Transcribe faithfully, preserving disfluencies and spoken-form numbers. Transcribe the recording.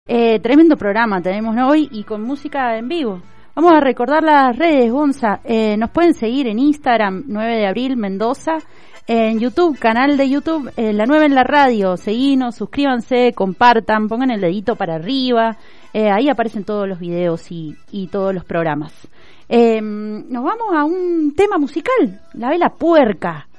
Eh, tremendo programa tenemos hoy y con música en vivo. Vamos a recordar las redes, Gonza. Eh, nos pueden seguir en Instagram, nueve de abril, Mendoza. En YouTube, canal de YouTube, eh, La nueve en la radio. Seguinos, suscríbanse, compartan, pongan el dedito para arriba. Eh, ahí aparecen todos los videos y, y todos los programas. Eh, nos vamos a un tema musical, La Vela Puerca.